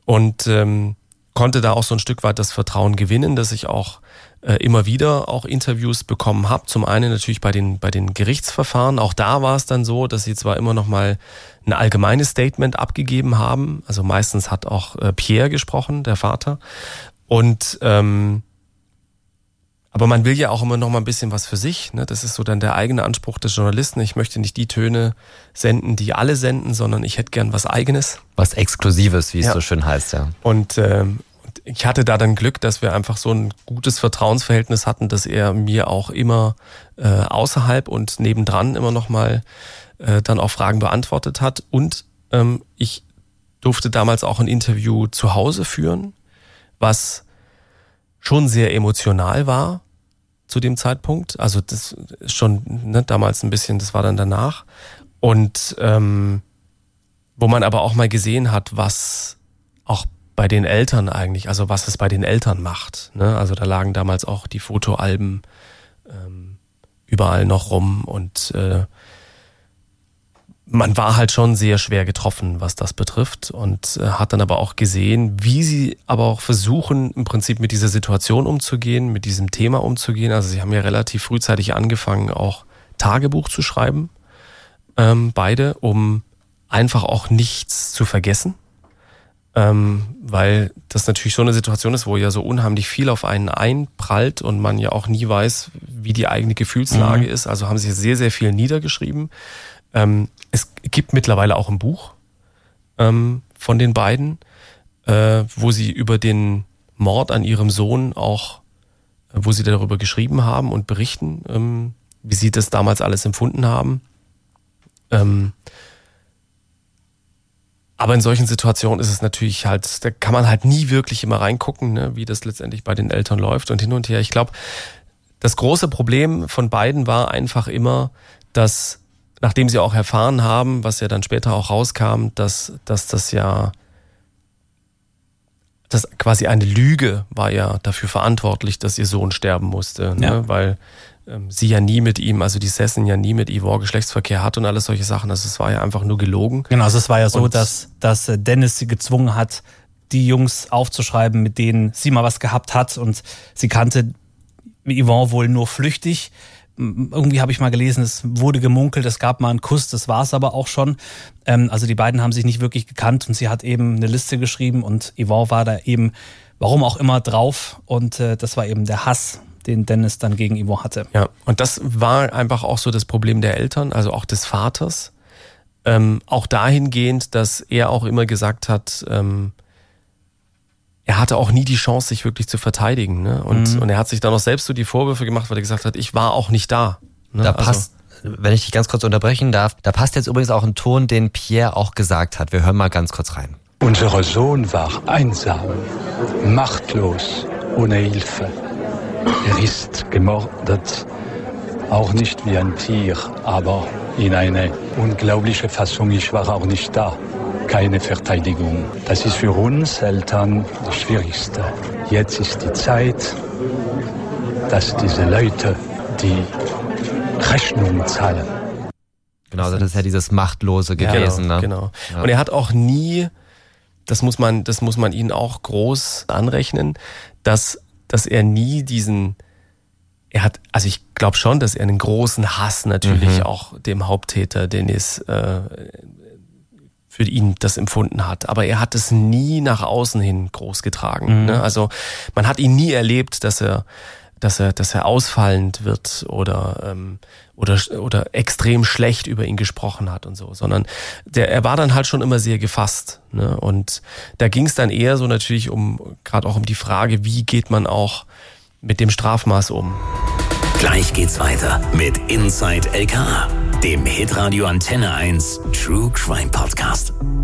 und konnte da auch so ein Stück weit das Vertrauen gewinnen, dass ich auch immer wieder auch Interviews bekommen habe. Zum einen natürlich bei den Gerichtsverfahren. Auch da war es dann so, dass sie zwar immer noch mal ein allgemeines Statement abgegeben haben. Also meistens hat auch Pierre gesprochen, der Vater. Und aber man will ja auch immer noch mal ein bisschen was für sich. Ne? Das ist so dann der eigene Anspruch des Journalisten. Ich möchte nicht die Töne senden, die alle senden, sondern ich hätte gern was Eigenes. Was Exklusives, wie es so schön heißt, ja. Und ich hatte da dann Glück, dass wir einfach so ein gutes Vertrauensverhältnis hatten, dass er mir auch immer außerhalb und nebendran immer noch mal dann auch Fragen beantwortet hat. Und ich durfte damals auch ein Interview zu Hause führen, was schon sehr emotional war zu dem Zeitpunkt. Also das ist schon damals ein bisschen, das war dann danach. Und wo man aber auch mal gesehen hat, was auch bei den Eltern eigentlich, also was es bei den Eltern macht. Ne? Also da lagen damals auch die Fotoalben überall noch rum und man war halt schon sehr schwer getroffen, was das betrifft und hat dann aber auch gesehen, wie sie aber auch versuchen, im Prinzip mit dieser Situation umzugehen, mit diesem Thema umzugehen. Also sie haben ja relativ frühzeitig angefangen, auch Tagebuch zu schreiben, beide, um einfach auch nichts zu vergessen. Weil das natürlich so eine Situation ist, wo ja so unheimlich viel auf einen einprallt und man ja auch nie weiß, wie die eigene Gefühlslage ist. Also haben sie sehr, sehr viel niedergeschrieben. Es gibt mittlerweile auch ein Buch von den beiden, wo sie über den Mord an ihrem Sohn auch, wo sie darüber geschrieben haben und berichten, wie sie das damals alles empfunden haben. Aber in solchen Situationen ist es natürlich halt, da kann man halt nie wirklich immer reingucken, ne, wie das letztendlich bei den Eltern läuft und hin und her. Ich glaube, das große Problem von beiden war einfach immer, dass, nachdem sie auch erfahren haben, was ja dann später auch rauskam, dass das ja, dass quasi eine Lüge war ja dafür verantwortlich, dass ihr Sohn sterben musste, ne, weil sie ja nie mit ihm, also die Sessen ja nie mit Ivor Geschlechtsverkehr hat und alles solche Sachen. Also es war ja einfach nur gelogen. Genau, also es war ja so, dass Dennis sie gezwungen hat, die Jungs aufzuschreiben, mit denen sie mal was gehabt hat. Und sie kannte Ivor wohl nur flüchtig. Irgendwie habe ich mal gelesen, es wurde gemunkelt, es gab mal einen Kuss, das war es aber auch schon. Also die beiden haben sich nicht wirklich gekannt und sie hat eben eine Liste geschrieben und Ivor war da eben, warum auch immer, drauf. Und das war eben der Hass, den Dennis dann gegen Ivor hatte. Ja, und das war einfach auch so das Problem der Eltern, also auch des Vaters. Auch dahingehend, dass er auch immer gesagt hat, er hatte auch nie die Chance, sich wirklich zu verteidigen. Ne? Und er hat sich dann auch selbst so die Vorwürfe gemacht, weil er gesagt hat, ich war auch nicht da. Ne? Da passt, wenn ich dich ganz kurz unterbrechen darf, da passt jetzt übrigens auch ein Ton, den Pierre auch gesagt hat. Wir hören mal ganz kurz rein. Unser Sohn war einsam, machtlos, ohne Hilfe. Er ist gemordet, auch nicht wie ein Tier, aber in eine unglaubliche Fassung. Ich war auch nicht da. Keine Verteidigung. Das ist für uns Eltern das Schwierigste. Jetzt ist die Zeit, dass diese Leute die Rechnung zahlen. Genau, das ist ja dieses Machtlose gewesen. Ja, genau. Ja. Und er hat auch nie, das muss man ihnen auch groß anrechnen, dass er nie also ich glaube schon, dass er einen großen Hass natürlich auch dem Haupttäter Dennis für ihn das empfunden hat. Aber er hat es nie nach außen hin groß getragen. Ne? Also man hat ihn nie erlebt, dass er ausfallend wird oder extrem schlecht über ihn gesprochen hat und so, sondern er war dann halt schon immer sehr gefasst. Ne? Und da ging es dann eher so natürlich gerade auch um die Frage, wie geht man auch mit dem Strafmaß um. Gleich geht's weiter mit Inside LKA, dem Hitradio Antenne 1 True Crime Podcast.